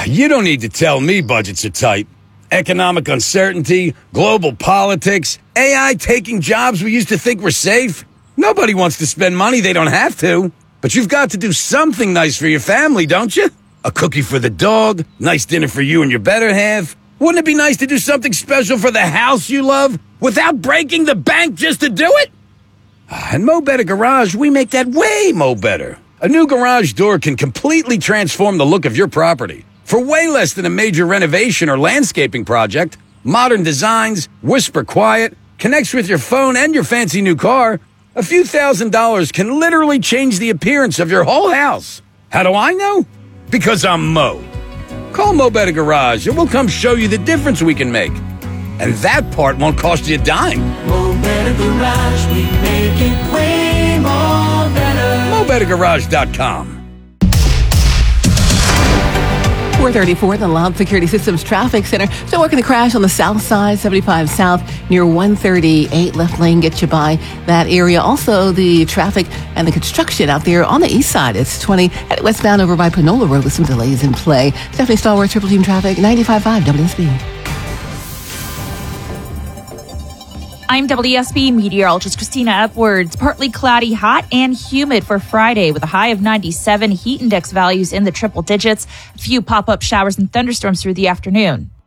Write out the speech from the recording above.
You don't need to tell me budgets are tight. Economic uncertainty, global politics, AI taking jobs we used to think were safe. Nobody wants to spend money they don't have to. But you've got to do something nice for your family, don't you? A cookie for the dog, nice dinner for you and your better half. Wouldn't it be nice to do something special for the house you love without breaking the bank just to do it? And Mo Better Garage, we make that way mo better. A new garage door can completely transform the look of your property. For way less than a major renovation or landscaping project, modern designs, whisper quiet, connects with your phone and your fancy new car, a few $1,000s can literally change the appearance of your whole house. How do I know? Because I'm Mo. Call Mo Better Garage and we'll come show you the difference we can make. And that part won't cost you a dime. Mo Better Garage, we make it way more better. MoBetterGarage.com. 434, the Loud Security Systems Traffic Center. Still working the crash on the south side, 75 south, near 138 left lane gets you by that area. Also, the traffic and the construction out there on the east side. It's 20, headed westbound over by Panola Road with some delays in play. Stephanie Stallworth, Triple Team Traffic, 95.5 WSB. I'm WSB meteorologist Christina Edwards. Partly cloudy, hot and humid for Friday with a high of 97. Heat index values in the triple digits. A few pop-up showers and thunderstorms through the afternoon.